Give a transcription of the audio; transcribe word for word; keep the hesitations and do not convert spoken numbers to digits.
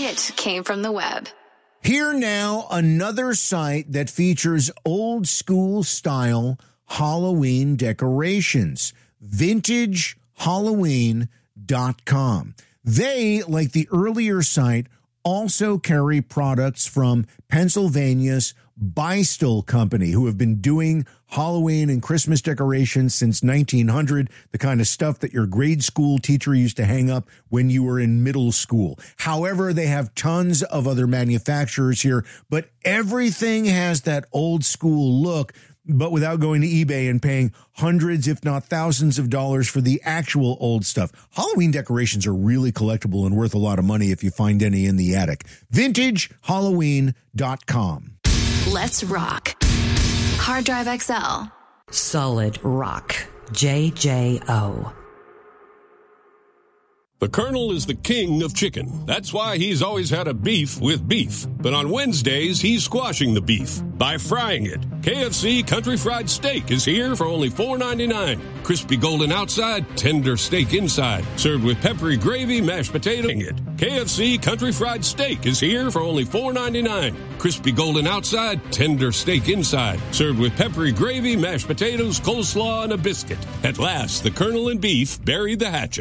It came from the web. Here now, another site that features old school style Halloween decorations, vintage halloween dot com. They, like the earlier site, also carry products from Pennsylvania's Bystol Company, who have been doing Halloween and Christmas decorations since nineteen hundred, the kind of stuff that your grade school teacher used to hang up when you were in middle school. However, they have tons of other manufacturers here, but everything has that old school look, but without going to eBay and paying hundreds, if not thousands of dollars for the actual old stuff. Halloween decorations are really collectible and worth a lot of money if you find any in the attic. vintage halloween dot com. Let's rock. Hard Drive X L. Solid Rock. J J O. The Colonel is the king of chicken. That's why he's always had a beef with beef. But on Wednesdays, he's squashing the beef by frying it. K F C Country Fried Steak is here for only four ninety-nine. Crispy golden outside, tender steak inside. Served with peppery gravy, mashed potato. It. K F C Country Fried Steak is here for only four ninety-nine. Crispy golden outside, tender steak inside. Served with peppery gravy, mashed potatoes, coleslaw, and a biscuit. At last, the Colonel and beef buried the hatchet.